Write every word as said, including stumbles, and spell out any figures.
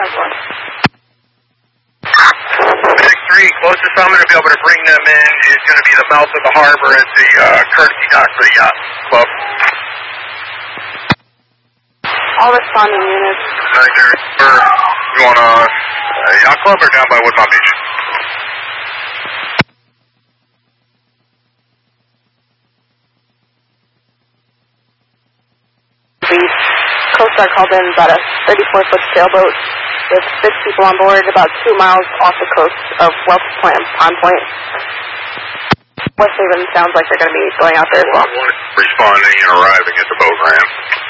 ten four. six three, closest I'm going to be able to bring them in is going to be the mouth of the harbor at the uh, courtesy dock for the yacht club. All responding units. You want a uh, yacht club or down by Woodmont Beach? The Coast Guard called in about a thirty-four foot sailboat with six people on board about two miles off the coast of Welch Point, Pond Point. West Haven sounds like they're going to be going out there as well. Responding and arriving at the boat ramp.